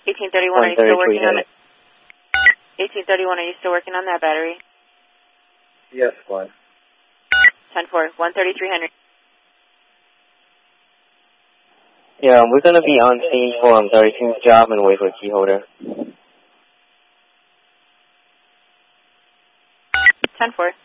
1831, are you still working on it? 1831, are you still working on that battery? Yes, squad. 10-4, 13300. Yeah, we're going to be on scene for 32's job and wait for key holder. 10-4.